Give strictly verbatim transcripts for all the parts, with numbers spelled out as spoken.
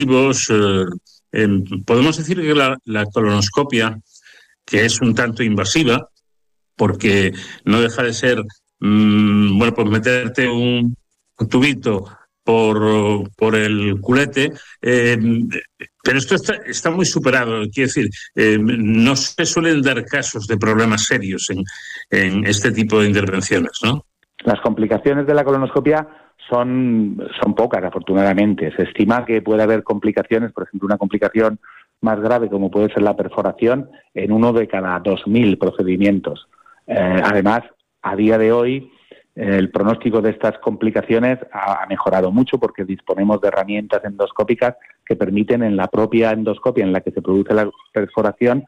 Eh, eh, podemos decir que la, la colonoscopia, que es un tanto invasiva, porque no deja de ser, mmm, bueno, pues meterte un, un tubito por, por el culete, eh, pero esto está, está muy superado. Quiero decir, eh, no se suelen dar casos de problemas serios en, en este tipo de intervenciones, ¿no? Las complicaciones de la colonoscopia son, son pocas, afortunadamente. Se estima que puede haber complicaciones, por ejemplo, una complicación más grave como puede ser la perforación, en uno de cada dos mil procedimientos. Eh, además, a día de hoy, eh, el pronóstico de estas complicaciones ha, ha mejorado mucho porque disponemos de herramientas endoscópicas que permiten en la propia endoscopia en la que se produce la perforación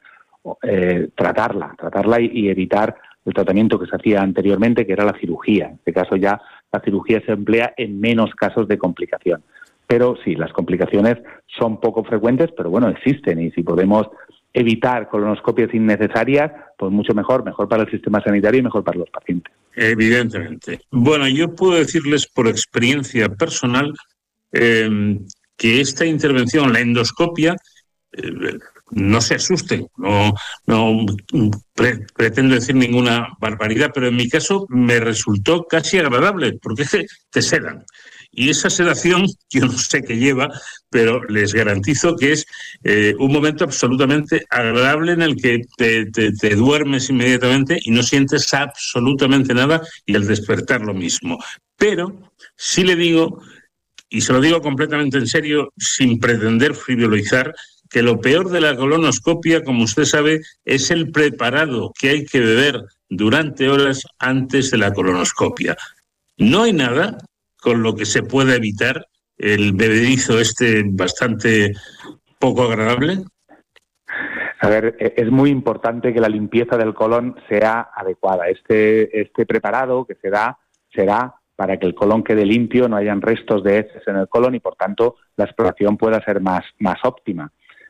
eh, tratarla, tratarla y, y evitar el tratamiento que se hacía anteriormente, que era la cirugía. En este caso ya la cirugía se emplea en menos casos de complicación. Pero sí, las complicaciones son poco frecuentes, pero bueno, existen, y si podemos evitar colonoscopias innecesarias, pues mucho mejor, mejor para el sistema sanitario y mejor para los pacientes. Evidentemente. Bueno, yo puedo decirles por experiencia personal eh, que esta intervención, la endoscopia, eh, no se asusten, no, no pre pretendo decir ninguna barbaridad, pero en mi caso me resultó casi agradable, porque es que te sedan. Y esa sedación, yo no sé qué lleva, pero les garantizo que es eh, un momento absolutamente agradable en el que te, te, te duermes inmediatamente y no sientes absolutamente nada, y al despertar lo mismo. Pero sí le digo, y se lo digo completamente en serio, sin pretender frivolizar, que lo peor de la colonoscopia, como usted sabe, es el preparado que hay que beber durante horas antes de la colonoscopia. No hay nada con lo que se pueda evitar el bebedizo este bastante poco agradable. A ver, es muy importante que la limpieza del colon sea adecuada. Este, este preparado que se da será para que el colon quede limpio, no hayan restos de heces en el colon y, por tanto, la exploración pueda ser más, más óptima.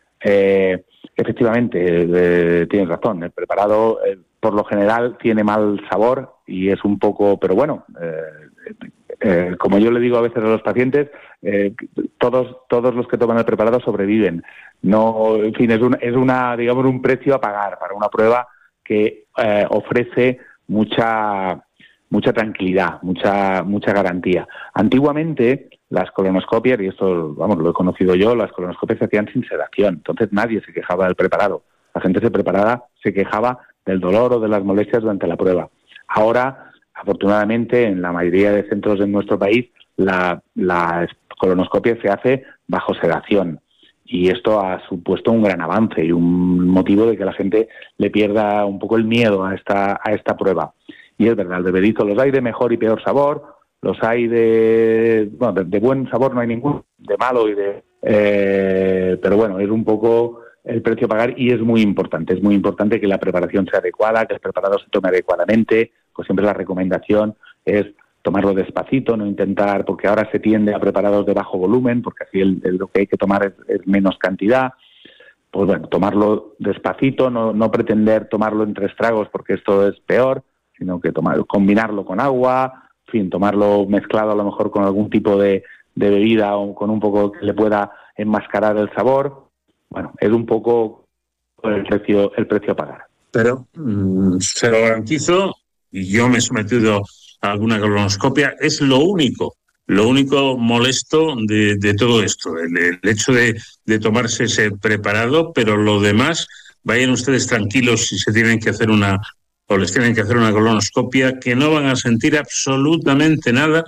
Eh, efectivamente, eh, tienes razón, el preparado eh, por lo general tiene mal sabor y es un poco, pero bueno, eh, eh, como yo le digo a veces a los pacientes, eh, todos todos los que toman el preparado sobreviven. No, en fin, es una, es una digamos un precio a pagar para una prueba que eh, ofrece mucha mucha tranquilidad, mucha mucha garantía. Antiguamente las colonoscopias, y esto, vamos, lo he conocido yo, las colonoscopias se hacían sin sedación, entonces nadie se quejaba del preparado. La gente se preparaba, se quejaba del dolor o de las molestias durante la prueba. Ahora, afortunadamente, en la mayoría de centros de nuestro país, la, la colonoscopia se hace bajo sedación. Y esto ha supuesto un gran avance y un motivo de que la gente le pierda un poco el miedo a esta, a esta prueba. Y es verdad, el bebedizo los hay de mejor y peor sabor, los hay de, bueno, de, de buen sabor no hay ninguno, de malo y de... Eh, pero bueno, es un poco el precio a pagar y es muy importante, es muy importante que la preparación sea adecuada, que el preparado se tome adecuadamente, pues siempre la recomendación es tomarlo despacito, no intentar, porque ahora se tiende a preparados de bajo volumen, porque así el, el, lo que hay que tomar es, es menos cantidad. Pues bueno, tomarlo despacito, no, no pretender tomarlo en tres tragos porque esto es peor, sino que tomar, combinarlo con agua, en fin, tomarlo mezclado a lo mejor con algún tipo de, de bebida o con un poco que le pueda enmascarar el sabor. Bueno, es un poco el precio, el precio a pagar. Pero mmm, se lo garantizo, y yo me he sometido a alguna colonoscopia, es lo único, lo único molesto de, de todo esto, el, el hecho de, de tomarse ese preparado, pero lo demás, vayan ustedes tranquilos si se tienen que hacer una, o les tienen que hacer una colonoscopia, que no van a sentir absolutamente nada,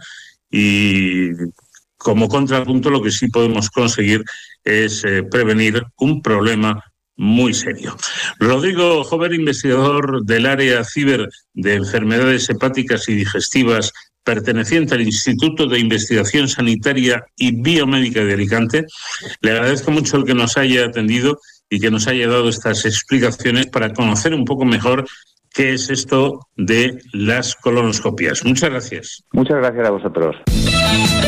y como contrapunto lo que sí podemos conseguir es eh, prevenir un problema muy serio. Rodrigo Jover, investigador del área ciber de enfermedades hepáticas y digestivas, perteneciente al Instituto de Investigación Sanitaria y Biomédica de Alicante. Le agradezco mucho el que nos haya atendido y que nos haya dado estas explicaciones para conocer un poco mejor qué es esto de las colonoscopias. Muchas gracias. Muchas gracias a vosotros.